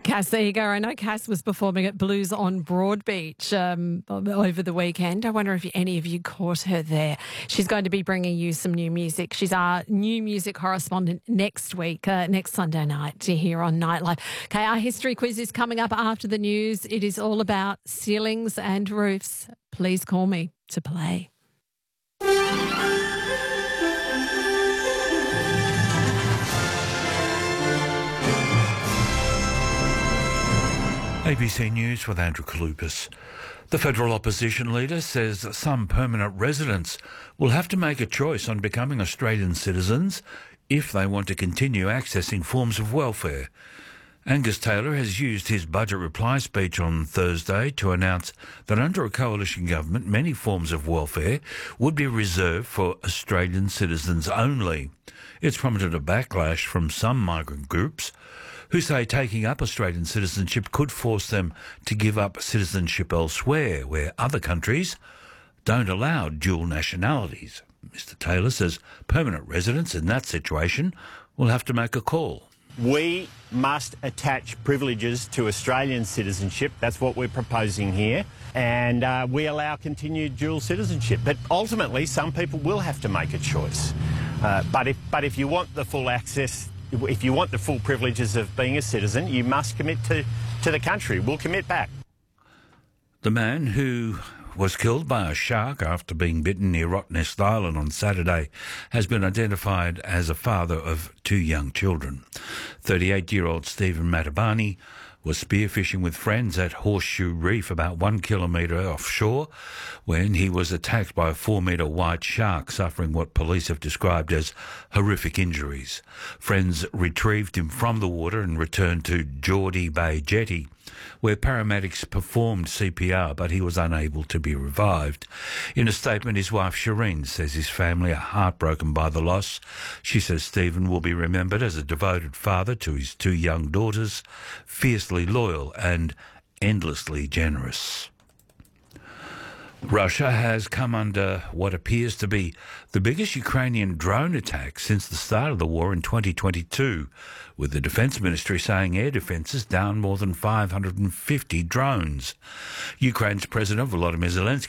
Cass, there you go. I know Cass was performing at Blues on Broadbeach over the weekend. I wonder if any of you caught her there. She's going to be bringing you some new music. She's our new music correspondent next week, next Sunday night here on Nightlife. Okay, our history quiz is coming up after the news. It is all about ceilings and roofs. Please call me to play. ABC News with Andrew Kalupas. The federal opposition leader says some permanent residents will have to make a choice on becoming Australian citizens if they want to continue accessing forms of welfare. Angus Taylor has used his budget reply speech on Thursday to announce that under a coalition government, many forms of welfare would be reserved for Australian citizens only. It's prompted a backlash from some migrant groups who say taking up Australian citizenship could force them to give up citizenship elsewhere, where other countries don't allow dual nationalities. Mr Taylor says permanent residents in that situation will have to make a call. We must attach privileges to Australian citizenship. That's what we're proposing here. And we allow continued dual citizenship. But ultimately, some people will have to make a choice. But if you want the full access, if you want the full privileges of being a citizen, you must commit to the country. We'll commit back. The man who was killed by a shark after being bitten near Rottnest Island on Saturday has been identified as a father of 2 young children. 38-year-old Stephen Matabani was spearfishing with friends at Horseshoe Reef about 1 kilometre offshore when he was attacked by a 4-metre white shark, suffering what police have described as horrific injuries. Friends retrieved him from the water and returned to Geordie Bay Jetty, where paramedics performed CPR, but he was unable to be revived. In a statement, his wife Shireen says his family are heartbroken by the loss. She says Stephen will be remembered as a devoted father to his 2 young daughters, fiercely loyal and endlessly generous. Russia has come under what appears to be the biggest Ukrainian drone attack since the start of the war in 2022, with the Defence Ministry saying air defences downed more than 550 drones. Ukraine's President Volodymyr Zelensky